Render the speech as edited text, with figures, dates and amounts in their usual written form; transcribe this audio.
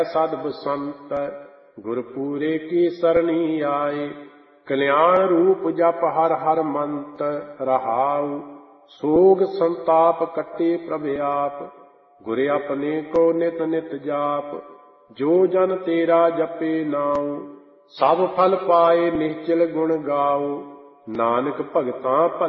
ਸਦ ਬਸੰਤ ਗੁਰਪੂਰੇ ਕੀ ਸਰਣੀ ਆਏ। ਕਲਿਆਣ ਰੂਪ ਜਪ ਹਰ ਹਰ ਮੰਤ ਰਹਾਉ। ਸੋਗ ਸੰਤਾਪ ਕੱਟੇ ਪ੍ਰਭ ਆਪ। ਗੁਰ ਆਪਣੇ ਕੋ ਨਿਤ ਨਿਤ ਜਾਪ। ਜੋ ਜਨ ਤੇਰਾ ਜਪੇ ਨਾਉ ਸਭ ਫਲ ਪਾਏ ਨਿਹਚਲ ਗੁਣ ਗਾਉ। ਨਾਨਕ ਭਗਤਾਂ